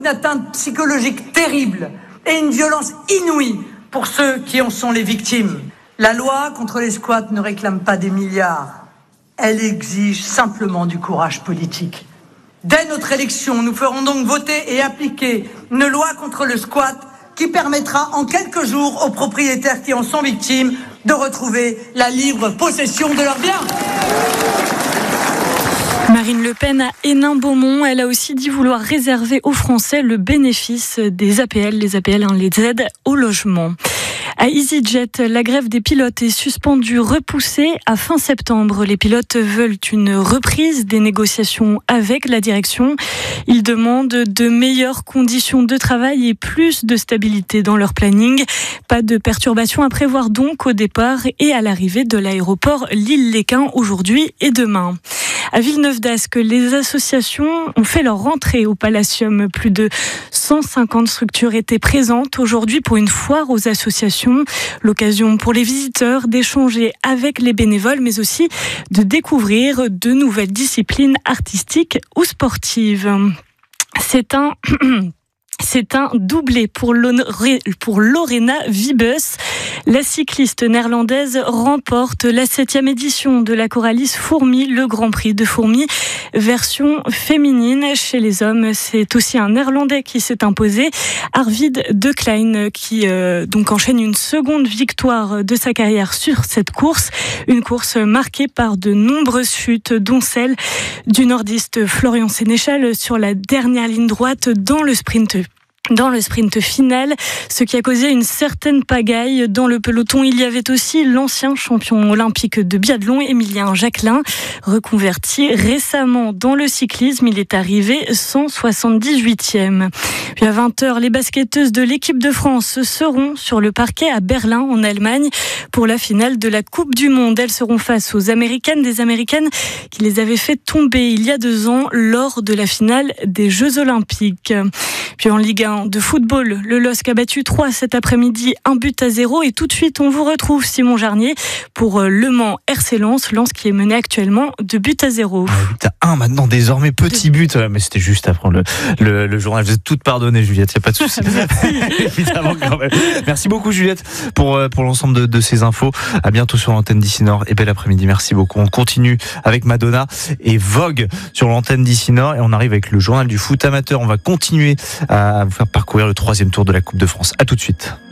Une atteinte psychologique terrible et une violence inouïe pour ceux qui en sont les victimes. La loi contre les squats ne réclame pas des milliards. Elle exige simplement du courage politique. Dès notre élection, nous ferons donc voter et appliquer une loi contre le squat qui permettra en quelques jours aux propriétaires qui en sont victimes de retrouver la libre possession de leurs biens. Marine Le Pen à Hénin-Beaumont, elle a aussi dit vouloir réserver aux Français le bénéfice des APL, les APL, les aides au logement. À EasyJet, la grève des pilotes est suspendue, repoussée à fin septembre. Les pilotes veulent une reprise des négociations avec la direction. Ils demandent de meilleures conditions de travail et plus de stabilité dans leur planning. Pas de perturbations à prévoir donc au départ et à l'arrivée de l'aéroport Lille-Léquin aujourd'hui et demain. À Villeneuve-d'Ascq, les associations ont fait leur rentrée au Palacium. Plus de 150 structures étaient présentes aujourd'hui pour une foire aux associations. L'occasion pour les visiteurs d'échanger avec les bénévoles, mais aussi de découvrir de nouvelles disciplines artistiques ou sportives. C'est un doublé pour Lorena Wiebes. La cycliste néerlandaise remporte la 7e édition de la Coralis Fourmi, le Grand Prix de Fourmi, version féminine. Chez les hommes, c'est aussi un Néerlandais qui s'est imposé, Arvid de Klein, qui donc enchaîne une seconde victoire de sa carrière sur cette course. Une course marquée par de nombreuses chutes, dont celle du nordiste Florian Sénéchal sur la dernière ligne droite dans le sprint final, ce qui a causé une certaine pagaille dans le peloton. Il y avait aussi l'ancien champion olympique de biathlon, Émilien Jacquelin, reconverti récemment dans le cyclisme. Il est arrivé 178e. Puis à 20h, les basketteuses de l'équipe de France seront sur le parquet à Berlin, en Allemagne, pour la finale de la Coupe du Monde. Elles seront face aux Américaines, des Américaines qui les avaient fait tomber il y a 2 ans lors de la finale des Jeux Olympiques. Puis en Ligue 1 de football, le LOSC a battu 3 cet après-midi, 1-0. Et tout de suite, on vous retrouve Simon Jarnier pour Le Mans RC Lens qui est mené actuellement 2-0. 1 maintenant, désormais, petit but. Mais c'était juste après le journal. Vous êtes toute pardonnée, Juliette, il n'y a pas de souci. Évidemment, quand même. Merci beaucoup, Juliette, pour l'ensemble de ces infos. À bientôt sur l'antenne d'Ici Nord et bel après-midi. Merci beaucoup. On continue avec Madonna et Vogue sur l'antenne d'Ici Nord et on arrive avec le journal du foot amateur. On va continuer à vous faire parcourir le 3e tour de la Coupe de France. À tout de suite.